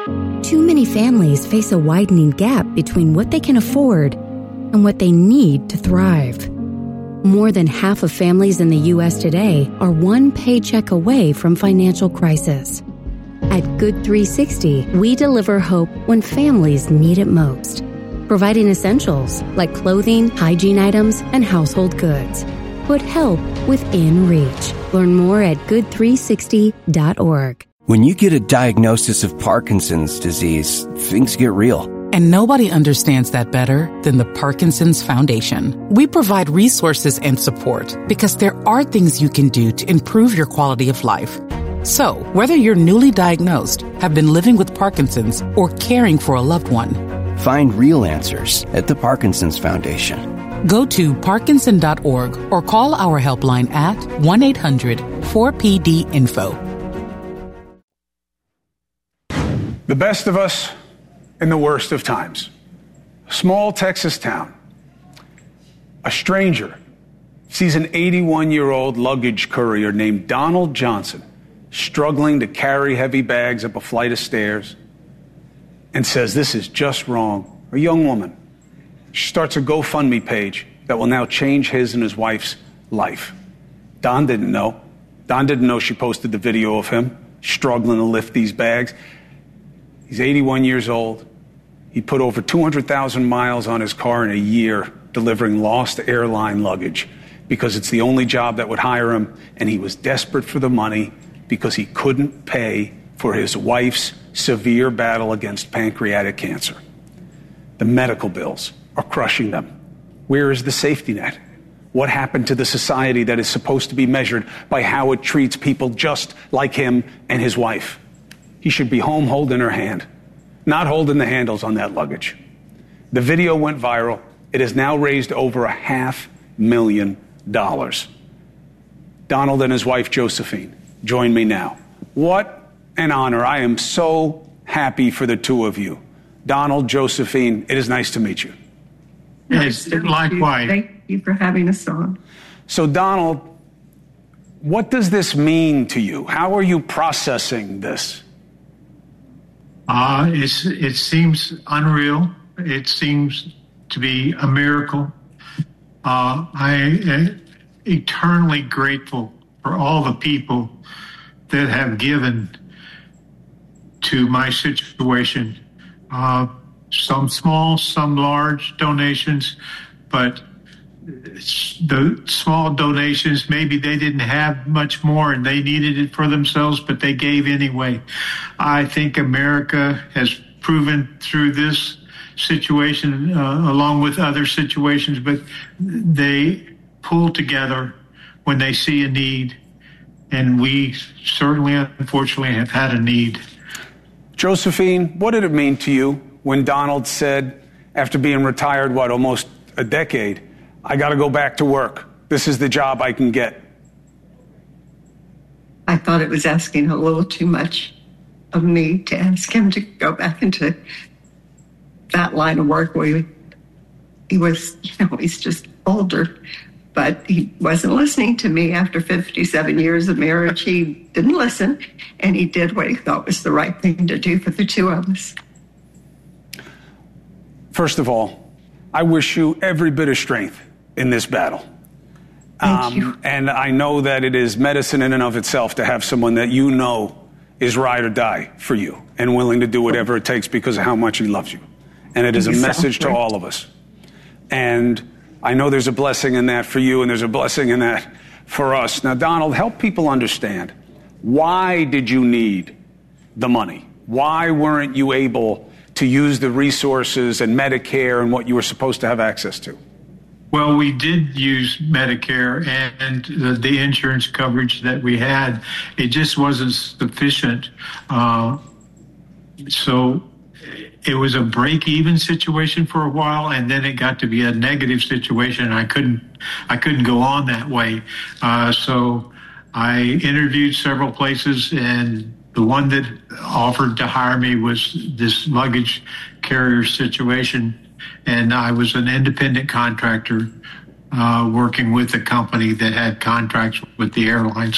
Too many families face a widening gap between what they can afford and what they need to thrive. More than half of families in the U.S. today are one paycheck away from financial crisis. At Good 360, we deliver hope when families need it most, providing essentials like clothing, hygiene items, and household goods. Put help within reach. Learn more at good360.org. When you get a diagnosis of Parkinson's disease, things get real. And nobody understands that better than the Parkinson's Foundation. We provide resources and support because there are things you can do to improve your quality of life. So, whether you're newly diagnosed, have been living with Parkinson's, or caring for a loved one, find real answers at the Parkinson's Foundation. Go to parkinson.org or call our helpline at 1-800-4PD-INFO. The best of us in the worst of times. A small Texas town. A stranger sees an 81-year-old luggage courier named Donald Johnson struggling to carry heavy bags up a flight of stairs and says, "This is just wrong." A young woman. She starts a GoFundMe page that will now change his and his wife's life. Don didn't know. Don didn't know she posted the video of him struggling to lift these bags. He's 81 years old. He put over 200,000 miles on his car in a year delivering lost airline luggage because it's the only job that would hire him, and he was desperate for the money because he couldn't pay for his wife's severe battle against pancreatic cancer. The medical bills are crushing them. Where is the safety net? What happened to the society that is supposed to be measured by how it treats people just like him and his wife? He should be home holding her hand, not holding the handles on that luggage. The video went viral. It has now raised over $500,000. Donald and his wife, Josephine, join me now. What an honor. I am so happy for the two of you. Donald, Josephine, it is nice to meet you. Yes, likewise. Thank you for having us on. So, Donald, what does this mean to you? How are you processing this? It seems unreal. It seems to be a miracle. I am eternally grateful for all the people that have given to my situation. Some small, some large donations, but the small donations, maybe they didn't have much more and they needed it for themselves, but they gave anyway. I think America has proven through this situation, along with other situations, but they pull together when they see a need, and we certainly, unfortunately, have had a need. Josephine, what did it mean to you when Donald said, after being retired, almost a decade, "I got to go back to work. This is the job I can get"? I thought it was asking a little too much of me to ask him to go back into that line of work where he was, he's just older. But he wasn't listening to me after 57 years of marriage. He didn't listen, and he did what he thought was the right thing to do for the two of us. First of all, I wish you every bit of strength in this battle. Thank you. And I know that it is medicine in and of itself to have someone that you know is ride or die for you and willing to do whatever it takes because of how much he loves you. And it is a message to all of us. And I know there's a blessing in that for you, and there's a blessing in that for us. Now, Donald, help people understand, why did you need the money? Why weren't you able to use the resources and Medicare and what you were supposed to have access to? Well, we did use Medicare and the insurance coverage that we had. It just wasn't sufficient. So it was a break-even situation for a while, and then it got to be a negative situation. I couldn't go on that way. So I interviewed several places, and the one that offered to hire me was this luggage carrier situation. And I was an independent contractor working with a company that had contracts with the airlines.